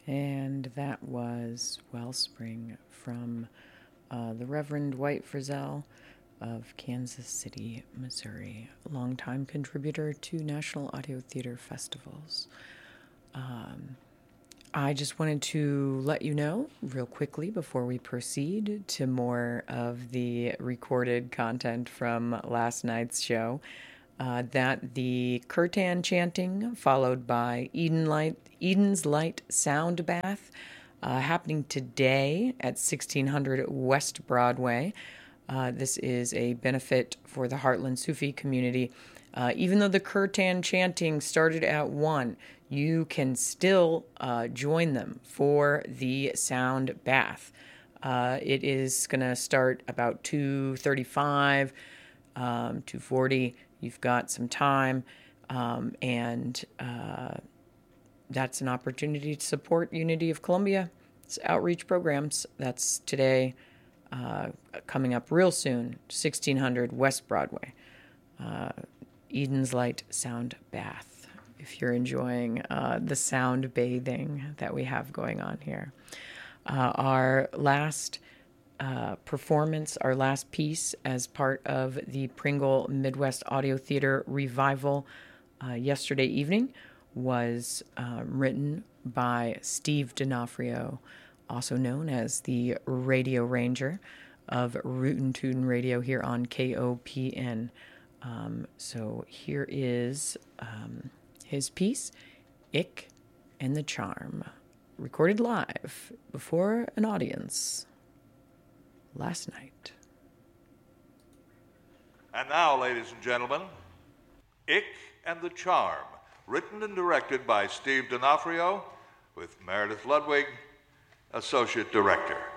And that was Wellspring from the Reverend White Frizzell of Kansas City, Missouri, longtime contributor to National Audio Theater Festivals. I just wanted to let you know real quickly before we proceed to more of the recorded content from last night's show that the Kirtan chanting, followed by Eden's Light Sound Bath, happening today at 1600 West Broadway. This is a benefit for the Heartland Sufi community. Even though the Kirtan chanting started at 1, you can still join them for the sound bath. It is going to start about 2:35, 2:40. You've got some time, and that's an opportunity to support Unity of Columbia. It's outreach programs. That's today, coming up real soon, 1600 West Broadway. Eden's Light Sound Bath, if you're enjoying the sound bathing that we have going on here. Our last performance, our last piece as part of the Pringle Midwest Audio Theater revival yesterday evening was written by Steve D'Onofrio, also known as the Radio Ranger of Rootin' Tootin' Radio here on KOPN. So here is his piece, Ick and the Charm, recorded live before an audience last night. And now, ladies and gentlemen, Ick and the Charm, written and directed by Steve D'Onofrio, with Meredith Ludwig, Associate Director.